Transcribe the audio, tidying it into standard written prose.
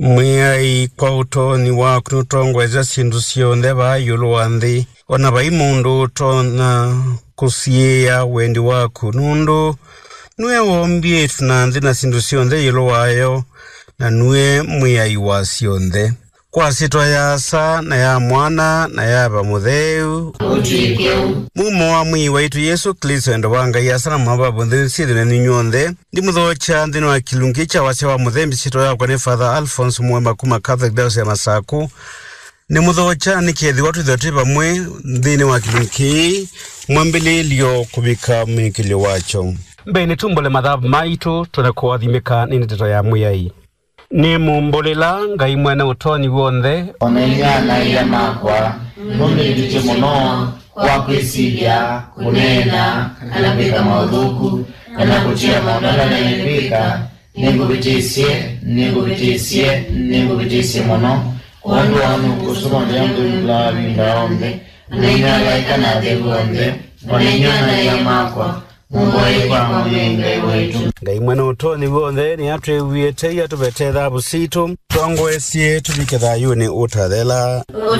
Mwai kwa utoni waku nutongweza sindu sionthe bayulu wa nthi ona bai mundu utona kusiia wendi waku nundu nue wombie tuna nthi na sindu sionthe yulu wayo na nue mwai wa sionthe kwa sitwa ya Asa na ya Mwana na ya Mutheu mumo wa mwi waitu Yesu Kristo ndo wanga ya sana mwababu nthi sithine ni nyunthe ndi muthocha nthini wa kilungi cha wase wa muthembi sitwa ya kwa ni Father Alphonse Mwema kuma Catholic Diocese ya Masaku ni muthocha ni kethi watu thati pamwe nthini wa kilungi mwambililio kubika mwikili wacho mbeni tumbole mathabu maitu tunakuathimika ni ndeto ya mwai ni mumbolela ngai mwene utoni wonthe omenyana ila makwa mumilije muno kwa kwisilia kunena anapika maudhuku anakuchia maudala na nipika ningubitisie muno kwandu wanu kusuma jambu mlavi ndaombe omenyana ikana devu onde omenyana ila makwa ngai mwene utoni wonthe ni atwewiete atubete thabu situ twangwesie tubike thayuni utathela